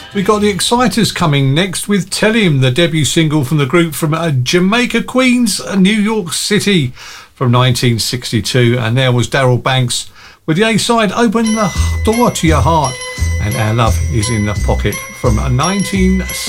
We got the Exciters coming next with Tell Him, the debut single from the group from Jamaica, Queens, New York City from 1962. And there was Daryl Banks with the A-side, Open the Door to Your Heart. And Our Love is in the Pocket from 1970.